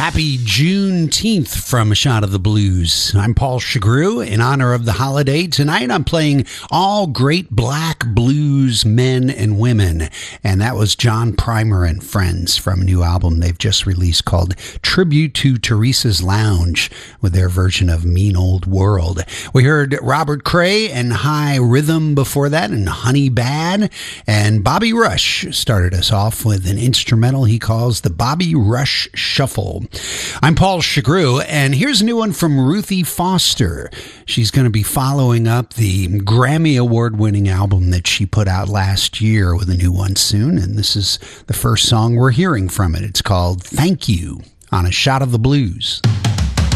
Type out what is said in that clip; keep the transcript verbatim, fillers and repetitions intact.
Happy Juneteenth from A Shot of the Blues. I'm Paul Chagru. In honor of the holiday, tonight I'm playing all great black blues men and women. And that was John Primer and Friends from a new album they've just released called Tribute to Teresa's Lounge with their version of Mean Old World. We heard Robert Cray and High Rhythm before that and Honey Bad. And Bobby Rush started us off with an instrumental he calls the Bobby Rush Shuffle. I'm Paul Chagru, and here's a new one from Ruthie Foster. She's going to be following up the Grammy Award-winning album that she put out last year with a new one soon, and this is the first song we're hearing from it. It's called Thank You on A Shot of the Blues.